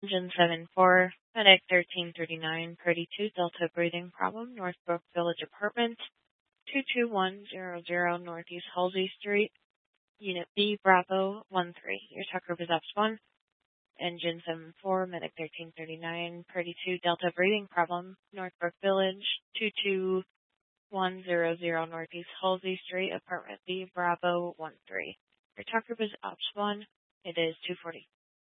Engine 7-4, Medic 1339, Party 2, Delta breathing problem, Northbrook Village Apartment, 22100 Northeast Halsey Street, Unit B, Bravo 13. Your Tucker was up 1. Engine 7-4, Medic 1339, Party 2, Delta breathing problem, Northbrook Village, 22100 Northeast Halsey Street, Apartment B, Bravo 13. Your Tucker was up 1. It is 2:40.